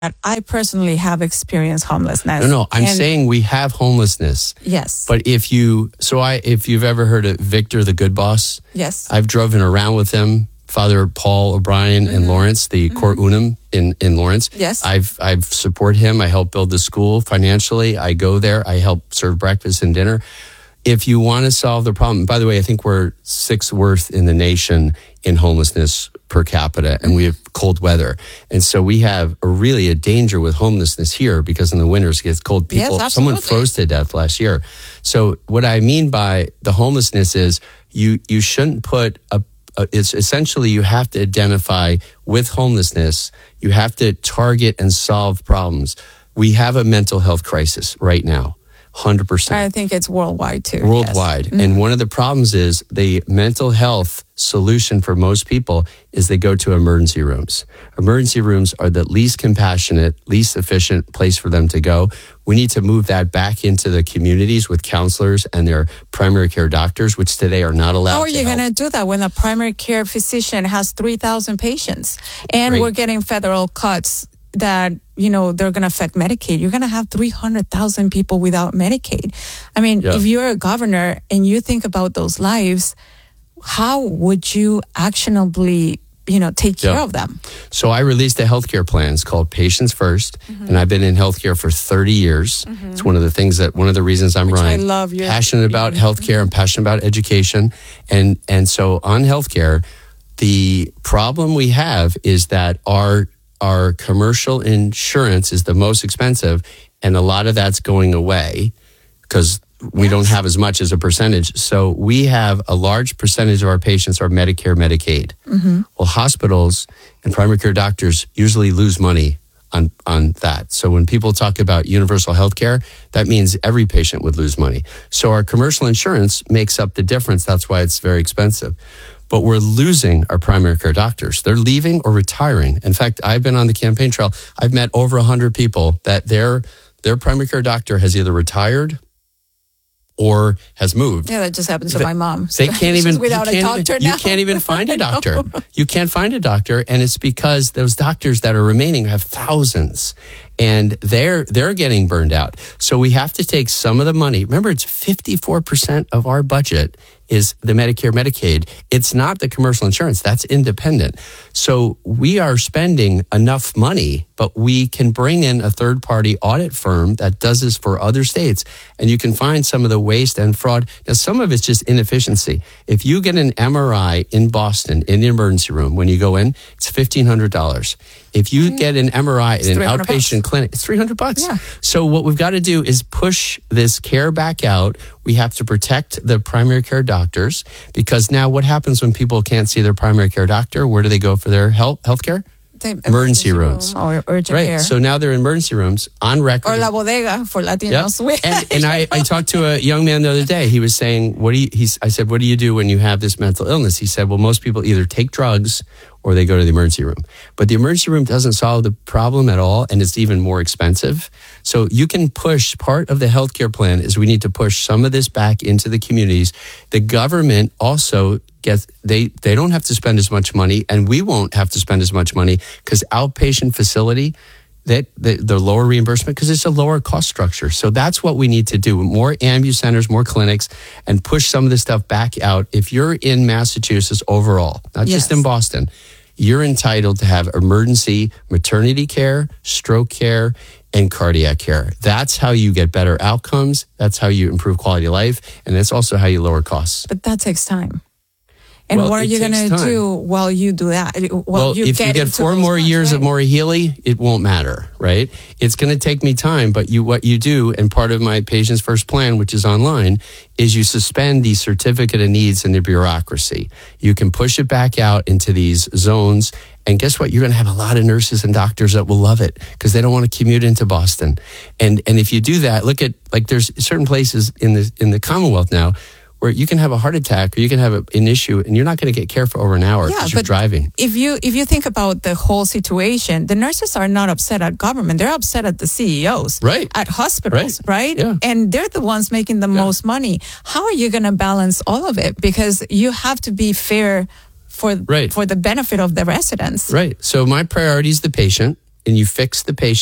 I personally have experienced homelessness. No, I'm saying we have homelessness. Yes. But if you've ever heard of Victor, the Good Boss, yes, I've driven around with him, Father Paul O'Brien in Lawrence, the Cor Unum in Lawrence. Yes. I've support him. I help build the school financially. I go there. I help serve breakfast and dinner. If you want to solve the problem, by the way, I think we're sixth worst in the nation in homelessness per capita, and we have cold weather. And so we have a danger with homelessness here because in the winters it gets cold. Someone froze to death last year. So what I mean by the homelessness is you shouldn't put it's essentially you have to identify with homelessness. You have to target and solve problems. We have a mental health crisis right now. 100%. I think it's worldwide too. Worldwide. Yes. And one of the problems is the mental health solution for most people is they go to emergency rooms. Emergency rooms are the least compassionate, least efficient place for them to go. We need to move that back into the communities with counselors and their primary care doctors, which today are not allowed. How are you going to do that when a primary care physician has 3,000 patients and we're getting federal cuts that, they're going to affect Medicaid? You're going to have 300,000 people without Medicaid. I mean, if you're a governor and you think about those lives, how would you actionably, take care of them? So I released a healthcare plan. It's called Patients First. And I've been in healthcare for 30 years. It's one of the reasons I'm running. I love you. Passionate about healthcare. I'm passionate about education. And so on healthcare, the problem we have is that our commercial insurance is the most expensive, and a lot of that's going away because we don't have as much as a percentage. So we have a large percentage of our patients are Medicare, Medicaid. Well, hospitals and primary care doctors usually lose money on that. So when people talk about universal health care, that means every patient would lose money. So our commercial insurance makes up the difference. That's why it's very expensive. But we're losing our primary care doctors. They're leaving or retiring. In fact, I've been on the campaign trail. I've met over 100 people that their primary care doctor has either retired or has moved. Yeah, that just happens to my mom. They can't even without a doctor now. You can't even find a doctor. You can't find a doctor, and it's because those doctors that are remaining have thousands, and they're getting burned out. So we have to take some of the money. Remember, it's 54% of our budget is the Medicare, Medicaid. It's not the commercial insurance. That's independent. So we are spending enough money, but we can bring in a third-party audit firm that does this for other states, and you can find some of the waste and fraud. Now, some of it's just inefficiency. If you get an MRI in Boston in the emergency room, when you go in, it's $1,500. If you get an MRI in an outpatient clinic, it's $300. Yeah. So what we've got to do is push this care back out. We have to protect the primary care doctors, because now what happens when people can't see their primary care doctor? Where do they go for their health care? Emergency rooms. Or urgent care. So now they're in emergency rooms on record. Or La Bodega for Latinos. Yep. And I talked to a young man the other day. He was saying, I said, what do you do when you have this mental illness? He said, well, most people either take drugs or they go to the emergency room. But the emergency room doesn't solve the problem at all, and it's even more expensive. So you can push, part of the healthcare plan is we need to push some of this back into the communities. The government also they don't have to spend as much money, and we won't have to spend as much money, because outpatient facility, the lower reimbursement, because it's a lower cost structure. So that's what we need to do. More ambu centers, more clinics, and push some of this stuff back out. If you're in Massachusetts overall, not just in Boston, you're entitled to have emergency maternity care, stroke care, and cardiac care. That's how you get better outcomes. That's how you improve quality of life. And that's also how you lower costs. But that takes time. And what are you going to do while you do that? If you get 4 more years of Maura Healey, it won't matter, right? It's going to take me time, but what you do, and part of my Patients First plan, which is online, is you suspend the certificate of needs and the bureaucracy. You can push it back out into these zones, and guess what? You're going to have a lot of nurses and doctors that will love it, because they don't want to commute into Boston. And if you do that, look at, like, there's certain places in the Commonwealth now where you can have a heart attack or you can have an issue and you're not going to get care for over an hour because you're driving. If you think about the whole situation, the nurses are not upset at government. They're upset at the CEOs, at hospitals, right? Yeah. And they're the ones making the most money. How are you going to balance all of it? Because you have to be fair for the benefit of the residents. Right. So my priority is the patient. and you fix the patient